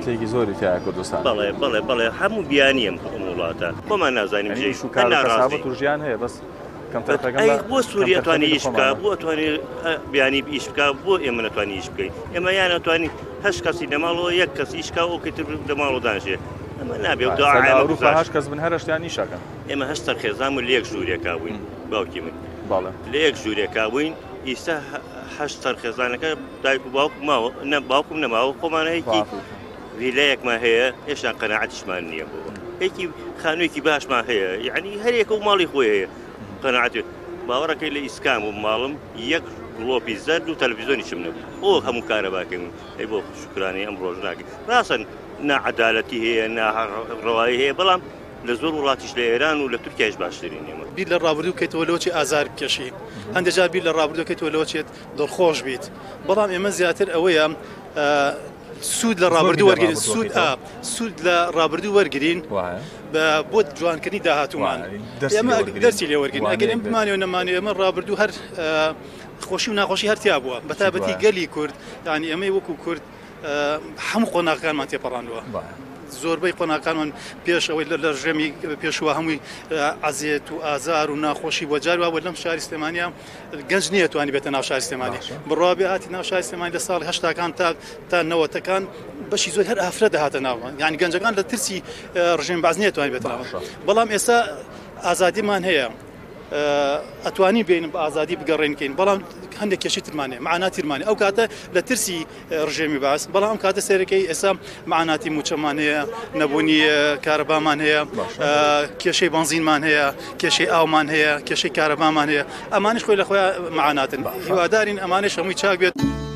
کێشەیەکی زۆری تایە کوردستان. بەڵێ هەموو بیانیم وڵاتە خۆمان نازانیم کەسابەت و ژیان هەیە بەس بۆ سووری ئەتوانی ئیش بکە بۆ ئەتوانێت بیانی ئیش بکە بۆ ئێمە نەتوانی ئیش بکەین ئێمە یان ئەتوانی هەشت کەسی لەماڵەوە یەک کەس ئیشکا ئەوکەتر لەماڵەوە دانژێ ئەمە نابێت هەشت کەس بن هەرشتیان ئیشەکەن ئێمە هەشتا خێزان و لە یەک ژوورێکا بووین باوکی من لە یەک ژوورێکا بووین ئیستا هەشتا خێزانەکە دایک و باوک ماوە باوکم نەماوە خۆمانەیەکی ویلایەکمان هەیە هێشتا قەناعەتیشمان نییە بۆ یەکی خانوویەکی باشمان هەیە یعنی هەرێکە و ماڵی خۆی هەیە قەناعەتی باوەڕەکەی لە ئیسکام و ماڵم یەک گڵۆپی زەرد و تەلەڤیزۆنیشم نەبوو ئەو هەموو کارەباکەم ئەی بۆ شوکرانی ئەم ڕۆژ ناکەین ڕاستن نەعەدالەتی هەیە ناڕەوایی هەیە بەڵام لە زۆر وڵاتیش لە ئێران و لە تورکیاش باشترین ئێمە بیر لە ڕابردوو کەیتەوە لەوەی ئازار بکەشی هەندێک جار بیر لە ڕابردوو کەیتەوە لەوەچێت دڵخۆش بیت بەڵام ئێمە زیاتر ئەوەیە سوود لە ڕابردوو وەرگین سوود لە ڕابردوو وەرگین بۆ جوانکردنی داهاتومان ئێمە دەرسی لێ وەرگین ئەگەر ئێمە بمانێ و نەمانێ ئێمە ڕابردوو هەر خۆشی و ناخۆشی هەرتیا بووە بەتابەتی گەلی کورد یانی ئەمەی وەکو کورد هەموو قۆناغەکانمان تێپەڕاندووە زۆربەی قۆناغەکانمان پێش ئەوەی لە ژێمی پێشوە هەمووی عەزیەت و ئازار و ناخۆشی بۆ جار وابوو لەم شاری سلێمانیا گەنج نییە توانی بێتە ناو شاری سلێمانی بڕوا بێ هاتی ناو شاری سلێمانی لە ساڵی هەشتاکان تا نەوەتەکان بەشی زۆر هەر ئافرە دەهاتە ناوە یعنی گەنجەکان لە ترسی ڕژێم باز نییە توانی بێتە ناوە بەڵام ئێستا ئازادیمان هەیە ئەتوانی بینم بە ئازادی بگەڕێنکەین بەڵام هەندێک کێشی ترمانێ معناتیرمانێ ئەو کاتە لە ترسی ڕژێمی باس بەڵام ئەم کاتە سێرەکەی ئێستا معناتی موچەمان هەیە نەبوونی کارەبامان هەیە کێشەی بنزینمان هەیە کێشەی ئاومان هەیە کێشەی کارەبامان هەیە ئەمانش خۆی لە خۆیان معناتن هیوادارین ئەمانش هەمووی چاک بێت